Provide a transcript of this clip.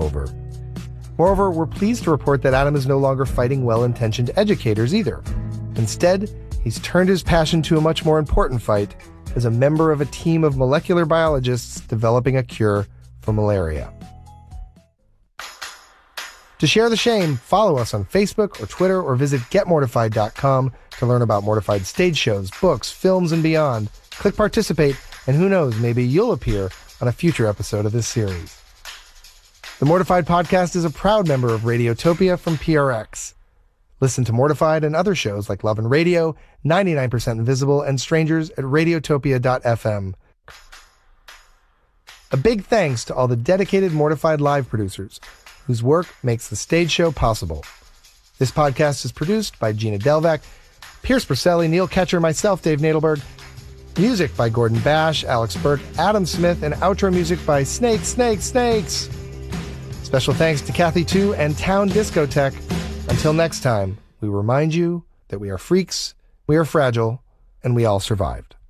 over. Moreover, we're pleased to report that Adam is no longer fighting well-intentioned educators either. Instead, he's turned his passion to a much more important fight as a member of a team of molecular biologists developing a cure for malaria. To share the shame, follow us on Facebook or Twitter or visit getmortified.com to learn about Mortified stage shows, books, films, and beyond. Click participate, and who knows, maybe you'll appear on a future episode of this series. The Mortified podcast is a proud member of Radiotopia from PRX. Listen to Mortified and other shows like Love and Radio, 99% Invisible, and Strangers at radiotopia.fm. A big thanks to all the dedicated Mortified live producers whose work makes the stage show possible. This podcast is produced by Gina Delvac, Pierce Perselli, Neil Ketcher, myself, Dave Nadelberg. Music by Gordon Bash, Alex Burke, Adam Smith, and outro music by Snakes. Special thanks to Kathy Tu and Town Discotheque. Until next time, we remind you that we are freaks, we are fragile, and we all survived.